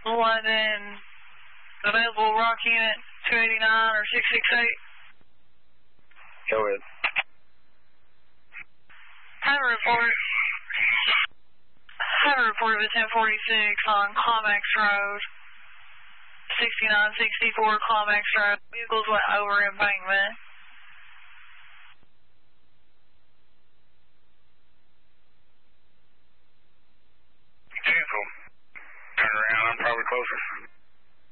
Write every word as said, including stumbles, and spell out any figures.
London, available rock unit two eighty-nine or six six eight. Go ahead. Have a report. Have a report of a ten forty-six on Climax Road, sixty-nine sixty-four Climax Road. Vehicles went over embankment.